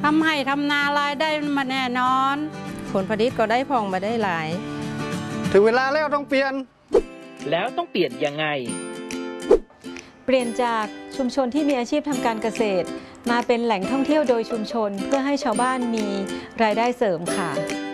ำให้ทำนารายได้มาแน่นอนผลผลิตก็ได้พองมาได้หลายถึงเวลาแล้วต้องเปลี่ยนแล้วต้องเปลี่ยนยังไงเปลี่ยนจากชุมชนที่มีอาชีพทำการเกษตรมาเป็นแหล่งท่องเที่ยวโดยชุมชนเพื่อให้ชาวบ้านมีรายได้เสริมค่ะ